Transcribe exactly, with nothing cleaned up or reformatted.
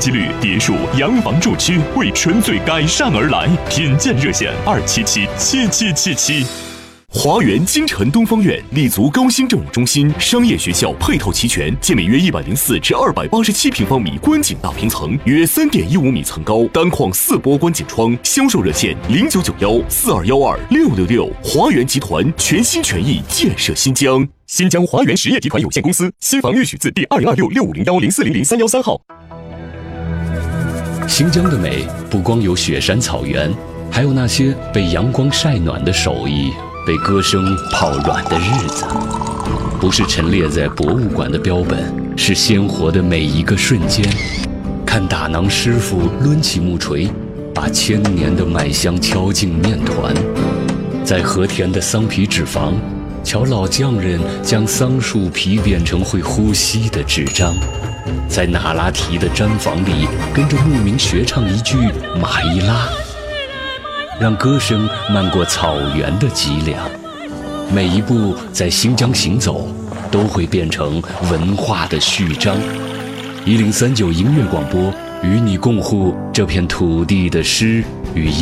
击率，别墅、洋房住区为纯粹改善而来。品鉴热线：二七七七七七七。华园京城东方苑立足高新政务中心、商业学校，配套齐全，建每约一百零四至二百八十七平方米观景大平层，约三点一五米层高，单框四波观景窗。销售热线：零九九幺四二幺二六六六。华园集团全心全意建设新疆。新疆华园实业集团有限公司，新房预许字第二零二六六五零幺零四零零三幺三号。 新疆的美不光有雪山草原，还有那些被阳光晒暖的手艺，被歌声泡软的日子。不是陈列在博物馆的标本，是鲜活的每一个瞬间。看打囊师傅抡起木锤，把千年的麦香敲进面团。在和田的桑皮纸坊，瞧老匠人将桑树皮变成会呼吸的纸张。在那拉提的毡房里，跟着牧民学唱一句马伊拉，让歌声漫过草原的脊梁。每一步在新疆行走，都会变成文化的序章。一零三九音乐广播，与你共护这片土地的诗与音。